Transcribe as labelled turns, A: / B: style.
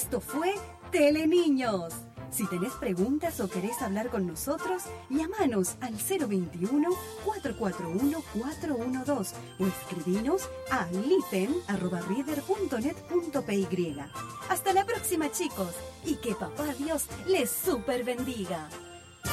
A: Esto fue Teleniños. Si tenés preguntas o querés hablar con nosotros, llámanos al 021-441-412 o escribinos a liten@reader.net.py. Hasta la próxima, chicos, y que papá Dios les super bendiga.